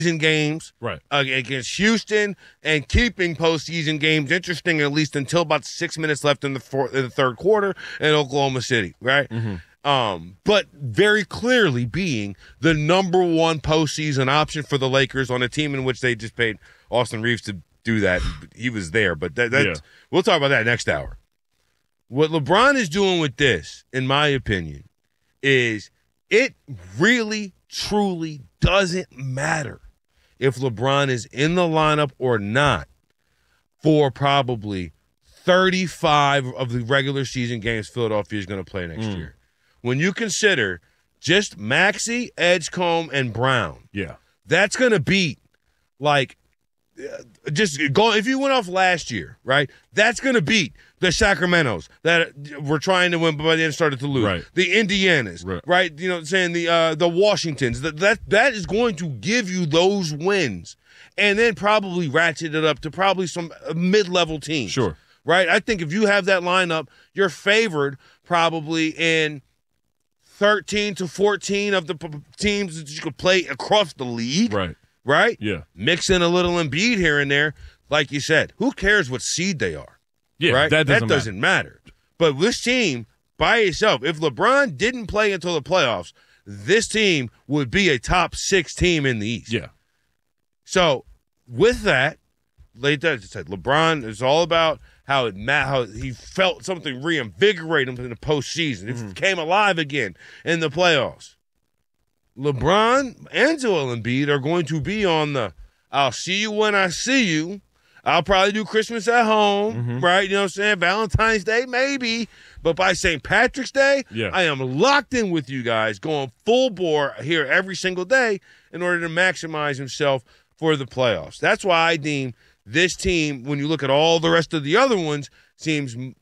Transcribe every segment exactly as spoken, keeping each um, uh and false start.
games right. uh, against Houston and keeping postseason games interesting at least until about six minutes left in the fourth, in the third quarter in Oklahoma City, right? Mm-hmm. Um, but very clearly being the number one postseason option for the Lakers on a team in which they just paid Austin Reeves to do that. He was there, but that, that yeah. we'll talk about that next hour. What LeBron is doing with this, in my opinion, is it really, truly doesn't matter if LeBron is in the lineup or not for probably thirty-five of the regular season games Philadelphia is going to play next mm. year. When you consider just Maxey, Edgecombe, and Brown, yeah, that's going to beat, like, uh, just go. If you went off last year, right, that's going to beat the Sacramentos that were trying to win, but by then started to lose. Right. The Indianas, right. right? You know what I'm saying? The uh, the Washingtons. That, that that is going to give you those wins, and then probably ratchet it up to probably some mid-level teams. Sure. Right? I think if you have that lineup, you're favored probably in thirteen to fourteen of the p- teams that you could play across the league. Right. Right? Yeah. Mix in a little Embiid here and there. Like you said, who cares what seed they are? Yeah, right? that doesn't, that doesn't matter. matter. But this team, by itself, if LeBron didn't play until the playoffs, this team would be a top six team in the East. Yeah. So with that, like I said, LeBron is all about how it how he felt something reinvigorate him in the postseason. It mm-hmm. came alive again in the playoffs. LeBron and Joel Embiid are going to be on the I'll see you when I see you. I'll probably do Christmas at home, mm-hmm. right? You know what I'm saying? Valentine's Day, maybe. But by Saint Patrick's Day, yeah. I am locked in with you guys, going full bore here every single day in order to maximize himself for the playoffs. That's why I deem this team, when you look at all the rest of the other ones, seems m-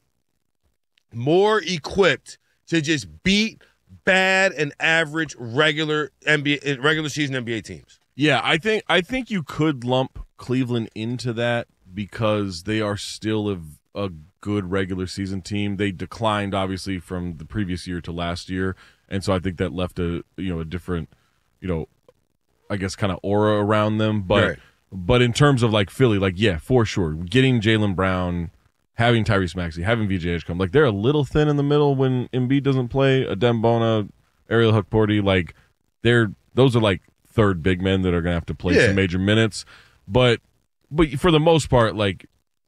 more equipped to just beat bad and average regular N B A, regular season N B A teams. Yeah, I think I think you could lump Cleveland into that because they are still a, a good regular season team. They declined obviously from the previous year to last year, and so I think that left a you know a different you know I guess kind of aura around them. But right. but in terms of like Philly, like yeah, for sure, getting Jaylen Brown, having Tyrese Maxey, having V J Edgecombe, like they're a little thin in the middle when Embiid doesn't play. Adem Bona, Ariel Hukporti, like they're those are like third big men that are going to have to play yeah. some major minutes. But but for the most part, like,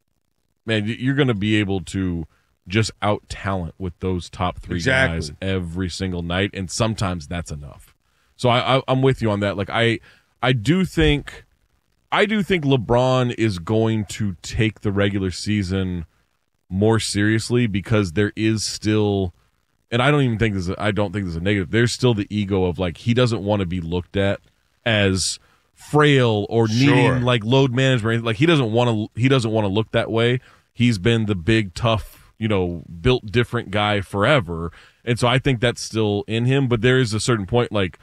man, you're going to be able to just out-talent with those top three exactly. guys every single night, and sometimes that's enough. So I, I, I'm with you on that. Like, I I do think I do think LeBron is going to take the regular season more seriously because there is still, and I don't even think this is, I don't think this is a negative, there's still the ego of, like, he doesn't want to be looked at as frail or needing sure. like load management. Like he doesn't want to he doesn't want to look that way. He's been the big tough, you know, built different guy forever. And so I think that's still in him, but there is a certain point like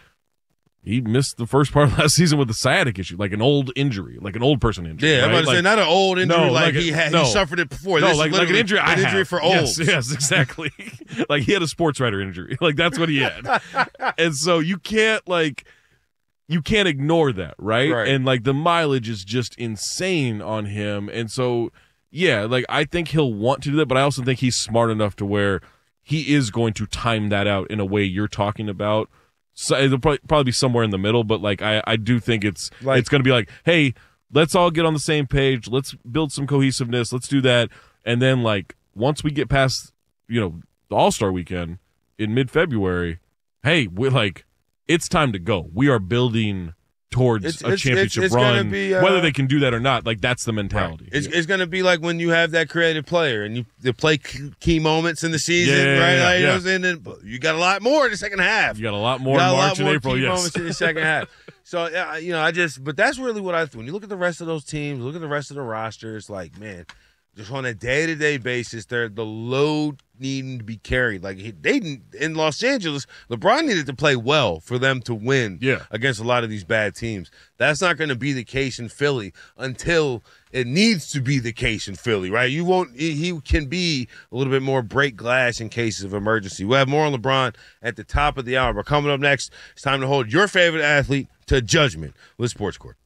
he missed the first part of last season with a sciatic issue, like an old injury, like an old person injury. Yeah, right? I'm about to like, say not an old injury no, like, like a, he had no. he suffered it before. No, this like, is like an injury I an injury have. for old. Yes, yes, exactly. Like he had a sports writer injury. Like that's what he had. And so you can't like you can't ignore that, right? right? And like the mileage is just insane on him. And so yeah, like I think he'll want to do that, but I also think he's smart enough to where he is going to time that out in a way you're talking about. So it'll probably, probably be somewhere in the middle, but like I, I do think it's like, it's going to be like, hey, let's all get on the same page. Let's build some cohesiveness. Let's do that. And then like once we get past, you know, the All-Star weekend in mid-February, hey, we're like, it's time to go. We are building towards it's, a it's, championship it's, it's run. Be, uh, whether they can do that or not, like that's the mentality. Right. It's, it's going to be like when you have that creative player and you they play key moments in the season, yeah, right? Yeah, like, yeah. You know, and you got a lot more in the second half. You got a lot more in March and April, key yes. moments in the second half. So, uh, you know, I just, but that's really what I, when you look at the rest of those teams, look at the rest of the rosters, like, man, just on a day-to-day basis, they're the load needing to be carried. Like he, they didn't in Los Angeles, LeBron needed to play well for them to win yeah. against a lot of these bad teams. That's not going to be the case in Philly until it needs to be the case in Philly, right? You won't. He can be a little bit more break glass in cases of emergency. We'll have more on LeBron at the top of the hour. But coming up next, it's time to hold your favorite athlete to judgment with Sports Court.